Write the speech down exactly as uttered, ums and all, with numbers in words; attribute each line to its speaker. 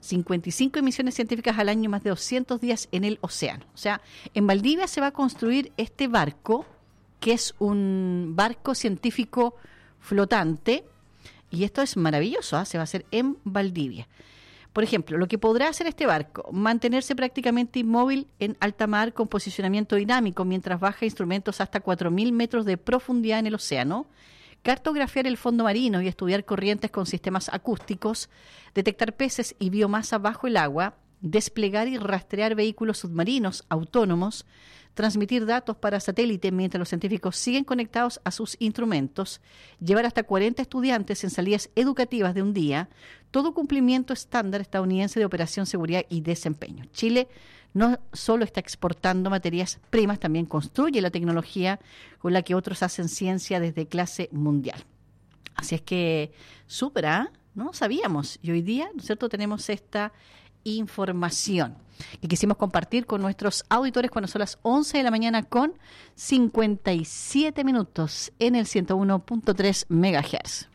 Speaker 1: cincuenta y cinco emisiones científicas al año, más de doscientos días en el océano. O sea, en Valdivia se va a construir este barco, que es un barco científico flotante, y esto es maravilloso, ¿eh? Se va a hacer en Valdivia. Por ejemplo, lo que podrá hacer este barco, mantenerse prácticamente inmóvil en alta mar con posicionamiento dinámico mientras baja instrumentos hasta cuatro mil metros de profundidad en el océano, cartografiar el fondo marino y estudiar corrientes con sistemas acústicos, detectar peces y biomasa bajo el agua, desplegar y rastrear vehículos submarinos autónomos, transmitir datos para satélite mientras los científicos siguen conectados a sus instrumentos, llevar hasta cuarenta estudiantes en salidas educativas de un día, todo cumplimiento estándar estadounidense de operación, seguridad y desempeño. Chile no solo está exportando materias primas, también construye la tecnología con la que otros hacen ciencia desde clase mundial. Así es que, súper, ¿eh? No sabíamos. Y hoy día, ¿no es cierto?, tenemos esta información que quisimos compartir con nuestros auditores cuando son las once de la mañana con cincuenta y siete minutos en el ciento uno punto tres megahertz.